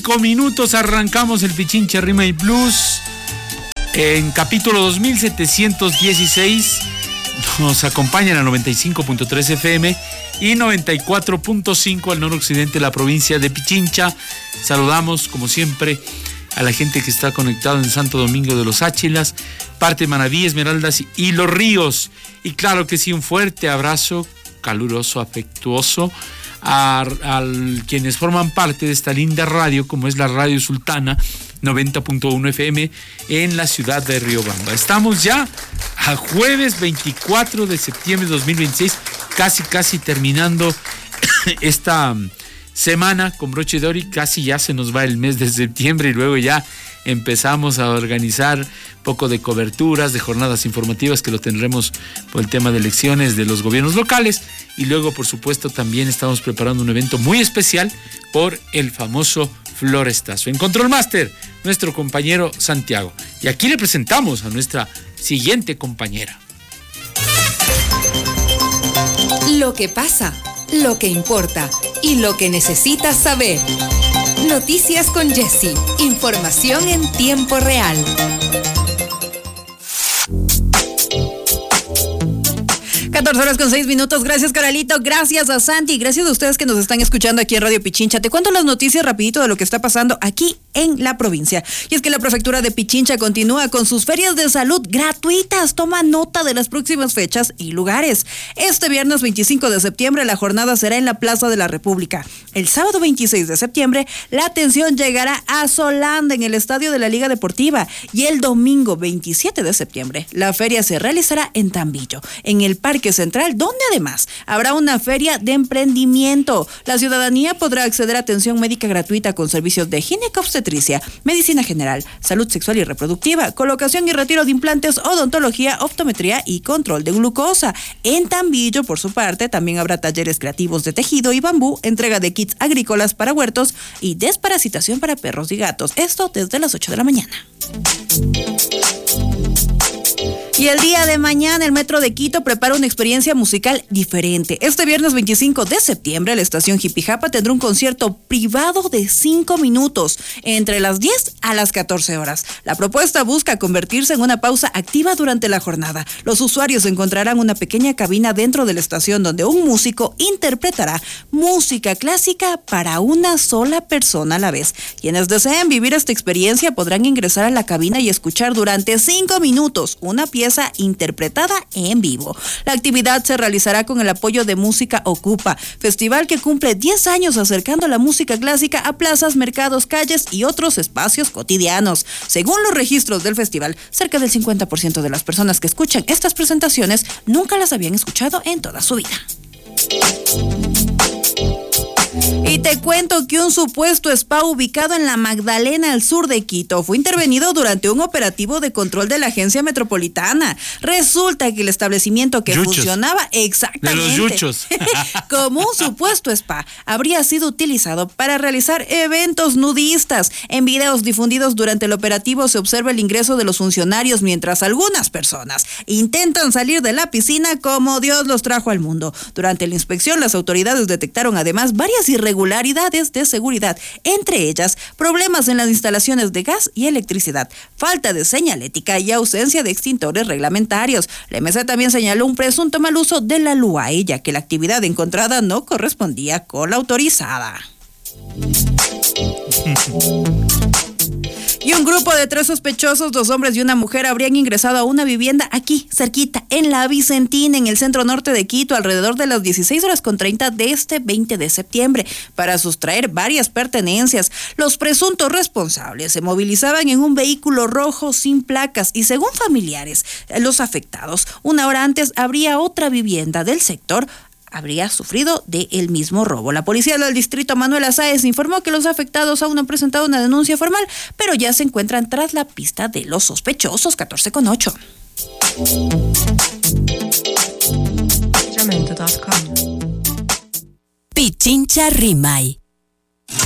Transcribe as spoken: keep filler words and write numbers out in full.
cinco minutos arrancamos el Pichincha Rima y Blues en capítulo dos mil setecientos dieciséis. Nos acompaña en la noventa y cinco punto tres F M y noventa y cuatro punto cinco al noroccidente de la provincia de Pichincha. Saludamos, como siempre, a la gente que está conectada en Santo Domingo de los Áchilas, parte de Manabí, Esmeraldas y Los Ríos. Y claro que sí, un fuerte abrazo caluroso, afectuoso a, a quienes forman parte de esta linda radio, como es la Radio Sultana noventa punto uno F M en la ciudad de Riobamba. Estamos ya a jueves veinticuatro de septiembre de dos mil veintiséis, casi casi terminando esta semana con broche de oro, y casi ya se nos va el mes de septiembre, y luego ya empezamos a organizar un poco de coberturas, de jornadas informativas, que lo tendremos por el tema de elecciones de los gobiernos locales, y luego por supuesto también estamos preparando un evento muy especial por el famoso Florestazo. En Control Master, nuestro compañero Santiago, y aquí le presentamos a nuestra siguiente compañera. Lo que pasa, lo que importa y lo que necesitas saber. Noticias con Jessy. Información en tiempo real. catorce horas con seis minutos. Gracias, Caralito. Gracias a Santi. Gracias a ustedes que nos están escuchando aquí en Radio Pichincha. Te cuento las noticias rapidito de lo que está pasando aquí en la provincia. Y es que la prefectura de Pichincha continúa con sus ferias de salud gratuitas. Toma nota de las próximas fechas y lugares. Este viernes veinticinco de septiembre la jornada será en la Plaza de la República. El sábado veintiséis de septiembre la atención llegará a Solanda en el Estadio de la Liga Deportiva. Y el domingo veintisiete de septiembre la feria se realizará en Tambillo, en el Parque Central, donde además habrá una feria de emprendimiento. La ciudadanía podrá acceder a atención médica gratuita con servicios de ginecobstetricia, medicina general, salud sexual y reproductiva, colocación y retiro de implantes, odontología, optometría y control de glucosa. En Tambillo, por su parte, también habrá talleres creativos de tejido y bambú, entrega de kits agrícolas para huertos y desparasitación para perros y gatos. Esto desde las ocho de la mañana. Y el día de mañana el Metro de Quito prepara una experiencia musical diferente. Este viernes veinticinco de septiembre la estación Jipijapa tendrá un concierto privado de cinco minutos entre las diez a las catorce horas. La propuesta busca convertirse en una pausa activa durante la jornada. Los usuarios encontrarán una pequeña cabina dentro de la estación donde un músico interpretará música clásica para una sola persona a la vez. Quienes deseen vivir esta experiencia podrán ingresar a la cabina y escuchar durante cinco minutos una pieza interpretada en vivo. La actividad se realizará con el apoyo de Música Ocupa, festival que cumple diez años acercando la música clásica a plazas, mercados, calles y otros espacios cotidianos. Según los registros del festival, cerca del cincuenta por ciento de las personas que escuchan estas presentaciones nunca las habían escuchado en toda su vida. Y te cuento que un supuesto spa ubicado en la Magdalena, al sur de Quito, fue intervenido durante un operativo de control de la agencia metropolitana. Resulta que el establecimiento que yuchos. funcionaba exactamente de los yuchos. como un supuesto spa habría sido utilizado para realizar eventos nudistas. En videos difundidos durante el operativo se observa el ingreso de los funcionarios mientras algunas personas intentan salir de la piscina como Dios los trajo al mundo. Durante la inspección, las autoridades detectaron además varias irregularidades de seguridad, entre ellas problemas en las instalaciones de gas y electricidad, falta de señalética y ausencia de extintores reglamentarios. La M C también señaló un presunto mal uso de la LUAE, ya que la actividad encontrada no correspondía con la autorizada. Y un grupo de tres sospechosos, dos hombres y una mujer, habrían ingresado a una vivienda aquí, cerquita, en la Vicentina, en el centro norte de Quito, alrededor de las dieciséis horas con treinta de este veinte de septiembre, para sustraer varias pertenencias. Los presuntos responsables se movilizaban en un vehículo rojo sin placas y, según familiares, los afectados, una hora antes habría otra vivienda del sector habría sufrido de el mismo robo. La policía del distrito Manuel Sáez informó que los afectados aún no han presentado una denuncia formal, pero ya se encuentran tras la pista de los sospechosos. catorce con ocho. Pichincha Rimay.